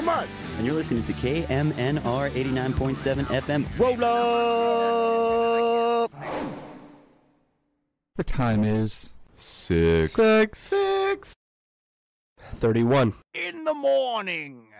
much. And you're listening to KMNR 89.7 FM. Roll up! The time is 6. 6:31. In the morning.